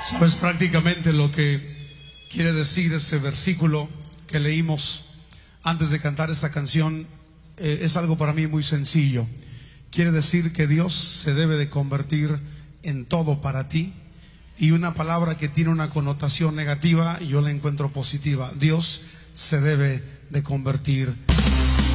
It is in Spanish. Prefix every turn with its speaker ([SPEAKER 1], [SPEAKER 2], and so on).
[SPEAKER 1] Sabes, prácticamente lo que quiere decir ese versículo que leímos antes de cantar esta canción es algo para mí muy sencillo. Quiere decir que Dios se debe de convertir en todo para ti, y una palabra que tiene una connotación negativa yo la encuentro positiva. Dios se debe de convertir